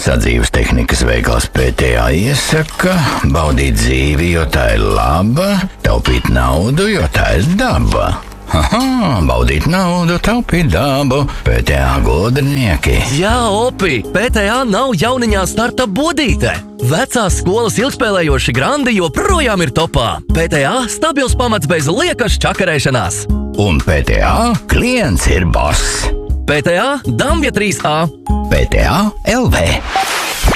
Sadzīves tehnikas veikals PTA iesaka baudīt dzīvi, jo tā ir laba, taupīt naudu, jo tā ir daba. Baudīt naudu, taupīt dabu, PTA gudrinieki. Jā, Opi, PTA nav jauniņā starta bodīte. Vecās skolas ilgspēlējoši grandi joprojām ir topā. PTA stabils pamats bez liekas čakarēšanās. Un PTA klients ir boss. PTA Dambja 3A. PTA LV.